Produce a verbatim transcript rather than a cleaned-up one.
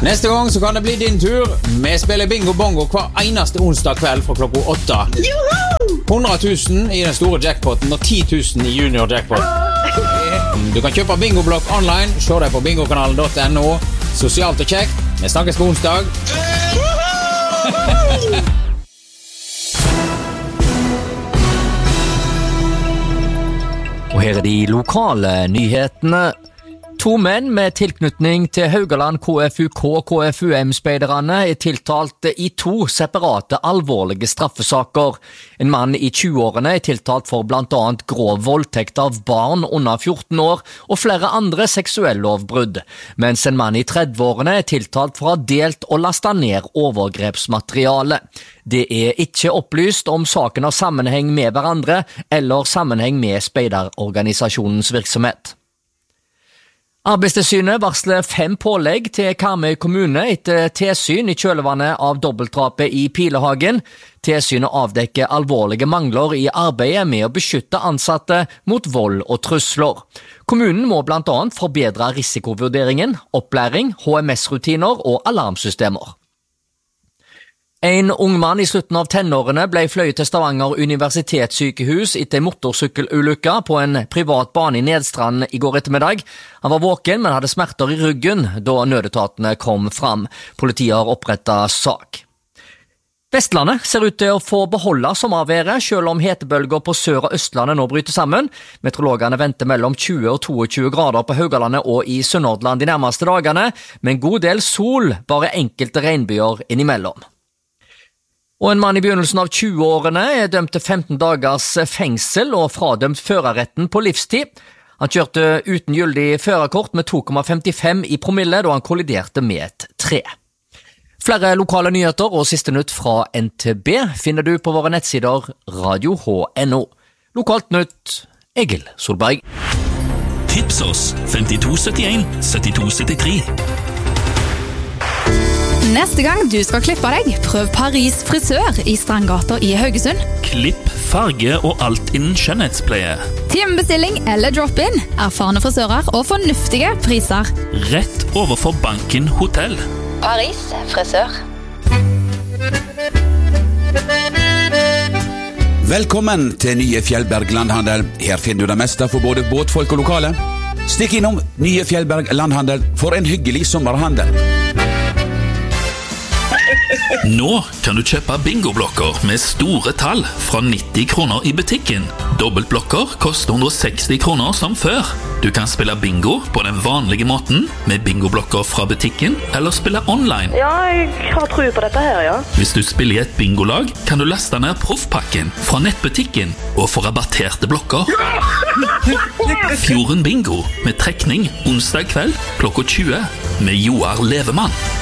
Neste gang så kan det bli din tur. Vi spiller bingo bongo hver eneste onsdag kveld fra klokka åtte. hundre tusen i den store jackpoten og ti tusen i junior jackpot. Du kan kjøpe bingoblokk online. Se deg på bingokanalen punktum no. Sosialt og kjekt. Vi snakkes på onsdag. Og her er de lokale nyhetene. To menn med tilknytning til Haugaland K F U K og K F U M-speiderne er tiltalt i to separate alvorlige straffesaker. En mann i tjueårene er tiltalt for blant annet grov voldtekt av barn under fjorten år og flere andre seksuellovbrudd, mens en mann i trettiårene er tiltalt for å ha delt og lastet ned overgrepsmateriale. Det er ikke opplyst om saken har sammenheng med hverandre eller sammenheng med speiderorganisasjonens virksomhet. Arbeidstilsynet varsler fem pålegg til Karmøy kommune etter tilsyn i kjølvannet av dobbeltdrapet i Pilehagen. Tilsynet avdekker alvorlige mangler i arbeidet med å beskytte ansatte mot vold og trusler. Kommunen må blant annet forbedre risikovurderingen, opplæring, H M S-rutiner og alarmsystemer. En ung mann i slutten av tenårene ble fløyet til Stavanger universitetssykehus etter motorsykkelulykka på en privat bane i Nedstrand i går ettermiddag. Han var våken, men hadde smerter i ryggen da nødetatene kom fram. Politiet har opprettet sak. Vestlandet ser ut til å få beholde sommerværet, selv om hetebølger på Sør- og Østlandet nå bryter sammen. Meteorologene venter mellom tjue og tjueto grader på Haugalandet og i Sunnhordland de nærmeste dagene, med en god del sol, bare enkelte regnbyer innimellom. Og en mann i begynnelsen av tjueårene er dømt til femten dagers fengsel og fradømt førerretten på livstid. Han kjørte uten gyldig førerkort med to komma femtifem i promille da han kolliderte med et tre. Flere lokale nyheter og siste nytt fra N T B finner du på våre nettsider radio punktum no. Lokalt nytt, Egil Solberg. Tips oss femtito syttien syttito syttitre. Neste gang du skal klippe deg, prøv Paris frisør i Strandgata i Haugesund. Klipp, farge og alt innen skjønnhetspleie. Timebestilling eller drop-in, erfarne frisører og fornuftige priser. Rett overfor Banken Hotell. Paris frisør. Velkommen til nye Fjellberg Landhandel. Her finner du det meste for både båtfolk og lokale. Stikk innom nye Fjellberg Landhandel for en hyggelig sommerhandel. Nå kan du kjøpe bingoblokker med store tall fra nitti kroner i butikken. Dobbeltblokker koster hundre og seksti kroner som før. Du kan spille bingo på den vanlige måten med bingoblokker fra butikken, eller spille online. Ja, jeg har tro på dette her, ja. Hvis du spiller i et bingolag, kan du laste ned proffpakken fra nettbutikken og få rabatterte blokker. Fjorden Bingo med trekning onsdag kveld klokka tjue med Joar Levemann.